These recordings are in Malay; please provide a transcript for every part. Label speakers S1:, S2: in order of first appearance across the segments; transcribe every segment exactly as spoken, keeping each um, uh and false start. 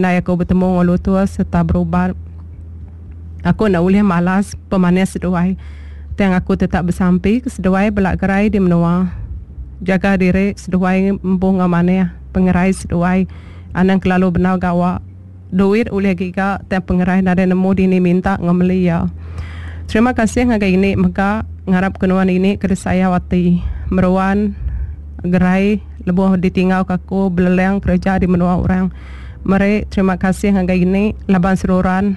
S1: Nah, aku bertemu dengan lu tua serta berubat. Aku nak boleh malas pemanis seduai. Teng aku tetap bersampi ke seduai belak gerai di menua. Jaga diri seduai embung ngamane pengerai seduai. Anang kelalu benau gawa. Duit oleh giga teng pengerai nada nemu dini minta ngameli ya. Terima kasih ngagai ini maka ngarap kenuan ini ke saya wati meruan gerai lebuh ditinggal kaku beleleng kerja di menua orang. Mari terima kasih ngagai ini laban seruran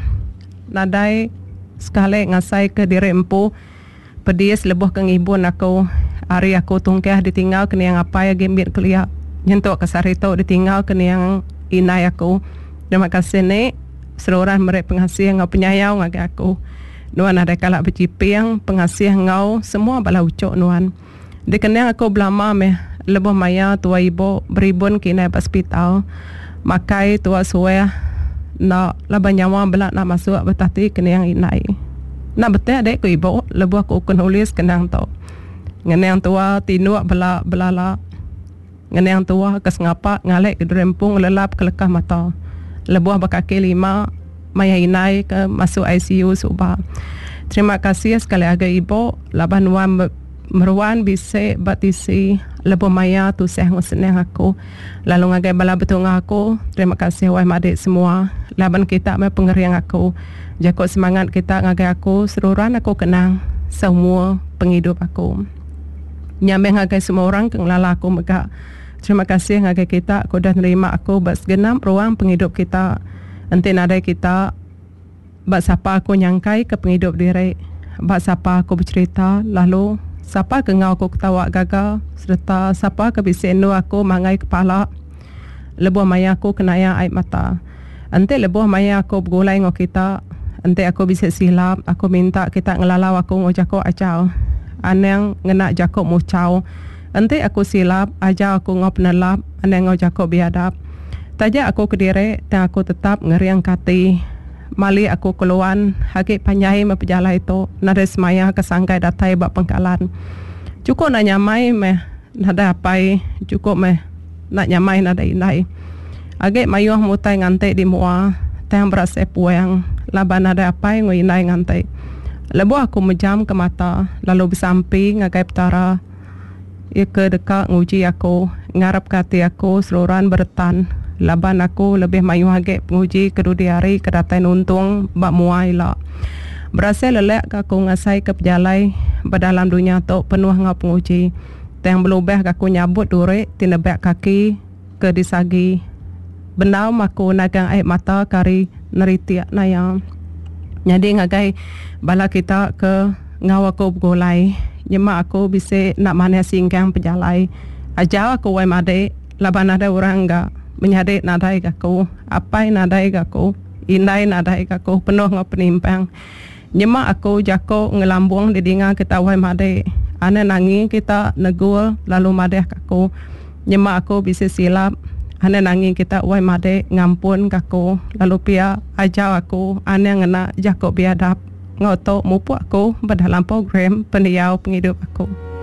S1: nadai sekali ngasai ke diri empu pedias lebuh ke ngibun aku hari aku tungkah ditinggal kena yang apa ya gembir kuliah nyentuk ke sarito ditinggal kena yang inai aku. Terima kasih ni seruran mari pengasih ngau penyayau ngagai aku nuan ada kalak berciping pengasih ngau semua bala ucok nuan dikenang aku belama meh lebuh maya tua ibu beribun kina hospital makai tua suwe na laban nyawa belak nak masuk betati kena yang inai nak betul adek ku ibu lebuh aku kunulis kenang tau ngenang tua tinuk bela belala ngenang tua kes ngapa ngalek ke rempung lelap kelekah mata lebuh bakaki lima maya inai ke masuk I C U subah. Terima kasih sekali lagi ibu laban wan meruan bisa batisi lebuh maya tu seh senang aku lalu ngagai bala betul aku. Terima kasih wahai madik semua laban kita me pengeriang aku jakut semangat kita ngagai aku seruran aku kenang semua penghidup aku nyambe ngagai semua orang kenglala aku mega. Terima kasih ngagai kita aku dah nerima aku bak segenap ruang penghidup kita. Nanti nadai kita bak siapa aku nyangkai ke penghidup diri bak siapa aku bercerita lalu siapa ke ngau aku ketawa gagal serta siapa ke bisenu aku mangai kepala lebuh maya aku kenaya air mata. Nanti lebuh maya aku bergulai dengan kita. Nanti aku bisa silap. Aku minta kita ngelalau aku ngau jakok acau. Anang ngenak jakok mucau. Nanti aku silap. Ajar aku ngau penelap. Anang ngau jakok biadab. Tajak aku ke diri. Dan aku tetap ngeriang kati. Mali aku keluan. Hakik panjai mempejala itu. Nada semaya kesangkai datai bak pengkalan. Cukup nak nyamai meh. Nada apai. Cukup meh. Nak nyamai nada inai. Agak mayuh mutai ngantek di mua. Tang berasa puang. Laban nada apai ngui inai ngantek. Lebu aku menjam ke mata. Lalu bersampi ngagai petara. Ia ke dekat nguji aku. Ngarap kati aku seluruhan bertan. Laban aku lebih mayuh agak penguji kedudi hari kedatai nuntung bak muai lah. Berasa lelak aku ngasai ke pejalai. Berdalam dunia tu penuh ngau penguji. Tang belubeh aku nyabut durik tinebak kaki ke disagi. Benau aku nagang air mata kari neritiak nayang. Jadi ngagai bala kita ke ngau aku bergulai. Nyema aku bisa nak mana singkang pejalai. Ajar aku wai made laban ada orang enggak menyadik nadai aku. Apai nadai aku. Indai nadai aku penuh ngau penimpang. Nyema aku jako ngelambung di dinga kita wai made. Ane nangi kita negul lalu made aku. Nyema aku bisa silap. Ane nangi kita wai made ngampun kaku lalu pia ajar aku ane ngena jako biadab ngoto mupu aku berdalam program pendiau penghidup aku.